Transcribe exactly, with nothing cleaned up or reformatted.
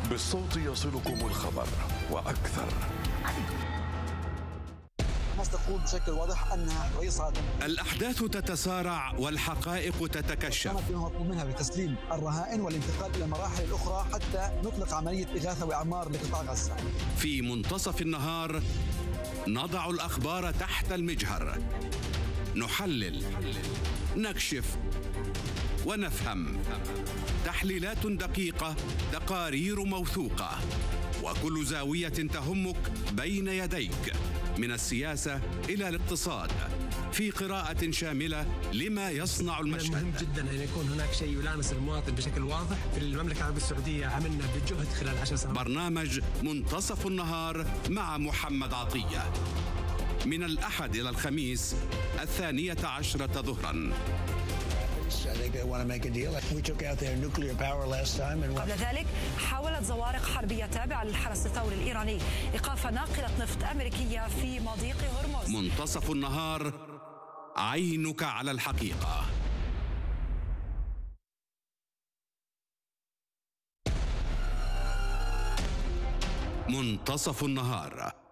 بالصوت يصلكم الخبر وأكثر. حماس تقول بشكل واضح أنها رئيس هذا. الأحداث تتسارع والحقائق تتكشف. كانت مطلوب منها بتسليم الرهائن والانتقال إلى المراحل الأخرى حتى نطلق عملية إغاثة وإعمار لقطاع غزة. في منتصف النهار نضع الأخبار تحت المجهر، نحلل، نكشف ونفهم. تحليلات دقيقة، تقارير موثوقة، وكل زاوية تهمك بين يديك، من السياسة إلى الاقتصاد، في قراءة شاملة لما يصنع المشهد. مهم جدا أن يكون هناك شيء يلامس المواطن بشكل واضح. في المملكة العربية السعودية عملنا بجهد خلال عشر سنوات. برنامج منتصف النهار مع محمد عطية، من الأحد إلى الخميس الثانية عشرة ظهرا. قبل ذلك حاولت زوارق حربية تابعة للحرس الثوري الإيراني إيقاف ناقلة نفط أمريكية في مضيق هرمز. منتصف النهار، عينك على الحقيقة. منتصف النهار.